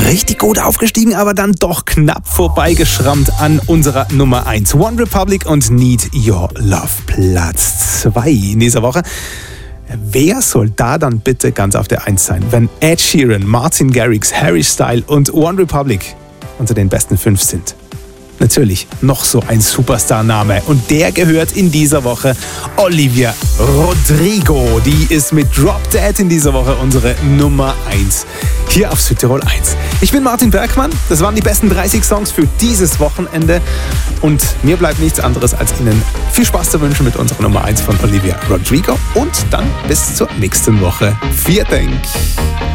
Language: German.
Richtig gut aufgestiegen, aber dann doch knapp vorbeigeschrammt an unserer Nummer 1. One Republic und Need Your Love. Platz 2 in dieser Woche. Wer soll da dann bitte ganz auf der 1 sein, wenn Ed Sheeran, Martin Garrix, Harry Styles und One Republic unter den besten 5 sind? Natürlich noch so ein Superstar-Name und der gehört in dieser Woche Olivia Rodrigo. Die ist mit Drop Dead in dieser Woche unsere Nummer 1 hier auf Südtirol 1. Ich bin Martin Bergmann, das waren die besten 30 Songs für dieses Wochenende und mir bleibt nichts anderes als Ihnen viel Spaß zu wünschen mit unserer Nummer 1 von Olivia Rodrigo und dann bis zur nächsten Woche. Vielen Dank.